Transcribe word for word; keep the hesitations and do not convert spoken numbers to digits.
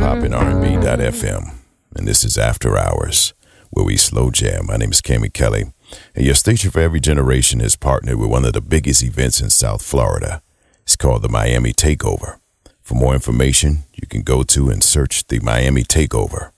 hip-hop and R and B dot F M. And this is After Hours, where we slow jam. My name is Cammy Kelly, and your station for every generation is partnered with one of the biggest events in South Florida. It's called the Miami Takeover. For more information, you can go to and search the Miami Takeover